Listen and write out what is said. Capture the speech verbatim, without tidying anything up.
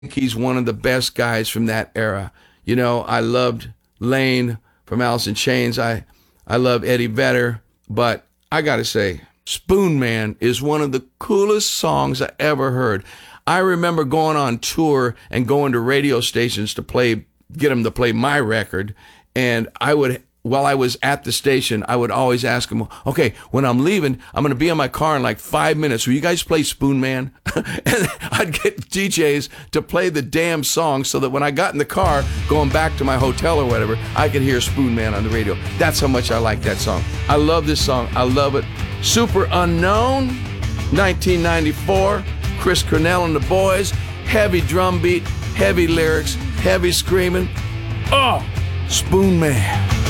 He's one of the best guys from that era. You know, I loved Lane from Alice in Chains. I, I love Eddie Vedder. But I got to say, Spoon Man is one of the coolest songs I ever heard. I remember going on tour and going to radio stations to play, get them to play my record. And I would, while I was at the station, I would always ask them, okay, when I'm leaving, I'm going to be in my car in like five minutes. Will you guys play Spoon Man? And I'd get D Js to play the damn song so that when I got in the car going back to my hotel or whatever, I could hear Spoon Man on the radio. That's how much I like that song. I love this song. I love it. Super Unknown, nineteen ninety-four, Chris Cornell and the Boys, heavy drum beat, heavy lyrics, heavy screaming. Oh, Spoon Man.